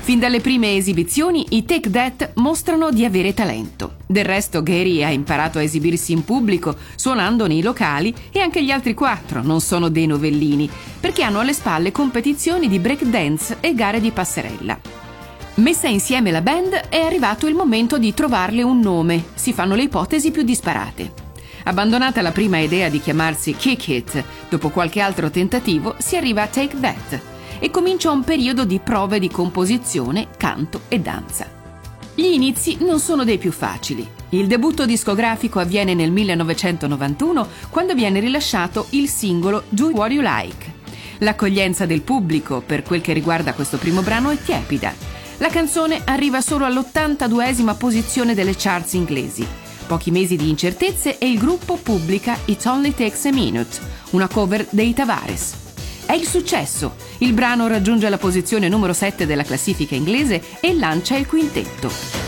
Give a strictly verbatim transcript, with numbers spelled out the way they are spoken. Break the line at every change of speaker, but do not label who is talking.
Fin dalle prime esibizioni i Take That mostrano di avere talento. Del resto Gary ha imparato a esibirsi in pubblico suonando nei locali e anche gli altri quattro non sono dei novellini, perché hanno alle spalle competizioni di breakdance e gare di passerella. Messa insieme la band è arrivato il momento di trovarle un nome, si fanno le ipotesi più disparate. Abbandonata la prima idea di chiamarsi Kick It, dopo qualche altro tentativo si arriva a Take That e comincia un periodo di prove di composizione, canto e danza. Gli inizi non sono dei più facili. Il debutto discografico avviene nel millenovecentonovantuno, quando viene rilasciato il singolo Do What You Like. L'accoglienza del pubblico per quel che riguarda questo primo brano è tiepida. La canzone arriva solo all'ottantaduesima posizione delle charts inglesi. Pochi mesi di incertezze e il gruppo pubblica It Only Takes a Minute, una cover dei Tavares. È il successo. Il brano raggiunge la posizione numero sette della classifica inglese e lancia il quintetto.